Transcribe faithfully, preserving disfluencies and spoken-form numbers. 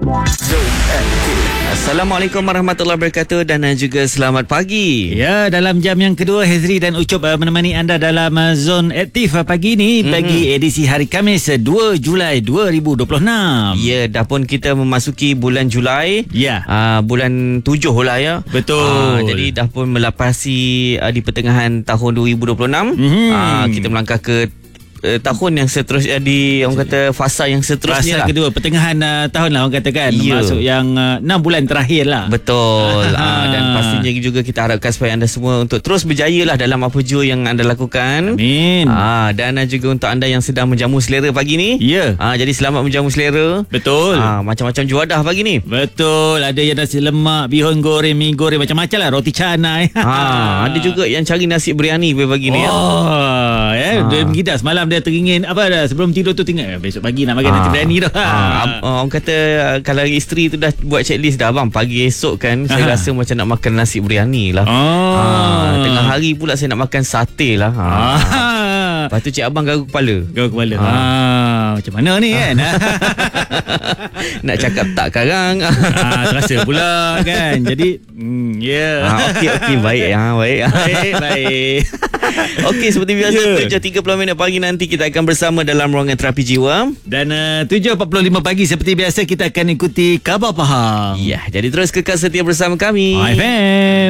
Assalamualaikum warahmatullahi wabarakatuh dan juga selamat pagi. Ya, dalam jam yang kedua Hezri dan Ucup uh, menemani anda dalam uh, Zone Aktif uh, pagi ini mm-hmm. bagi edisi hari Khamis uh, dua Julai dua ribu dua puluh enam. Ya, dah pun kita memasuki bulan Julai. Ya. Uh, bulan tujuh lah ya. Betul. Uh, jadi dah pun melapasi uh, di pertengahan tahun dua ribu dua puluh enam. Mm-hmm. Uh, kita melangkah ke Uh, tahun yang seterusnya di orang kata fasa yang seterusnya fasa lah. kedua pertengahan uh, tahun lah orang katakan yeah. masuk yang uh, enam bulan terakhir lah. Betul. uh, dan pastinya juga kita harapkan supaya anda semua untuk terus berjaya lah dalam apa jua yang anda lakukan. Amin. uh, Dan uh, juga untuk anda yang sedang menjamu selera pagi ni, ya yeah. uh, jadi selamat menjamu selera. Betul. uh, Macam-macam juadah pagi ni. Betul. Ada yang nasi lemak, bihun goreng, mi goreng, macam-macam lah, roti canai. uh, Ada juga yang cari nasi biryani pagi ni. Oh ya, yeah. Dia menggida semalam dia teringin apa dah sebelum tidur tu tinggal besok pagi nak makan nasi biryani dah. Ha. Orang kata kalau isteri tu dah buat checklist dah, bang pagi esok kan saya ha. rasa macam nak makan nasi biryani lah. Oh. Ha. Tengah hari pula saya nak makan sate lah. Ha. Ha. Lepas tu cik abang garuk kepala. Garuk kepala. Ha. Ha. Macam mana ni kan? Nak cakap tak karang. Ha, terasa pula kan. Jadi hmm, ya. Yeah. Ha, okey okey baik ya, baik. Baik baik. Okey, seperti biasa yeah. tujuh tiga puluh minit pagi nanti kita akan bersama dalam ruangan terapi jiwa. Dan uh, tujuh empat puluh lima pagi seperti biasa kita akan ikuti Khabar Faham. Ya, jadi terus kekal setia bersama kami. H F M.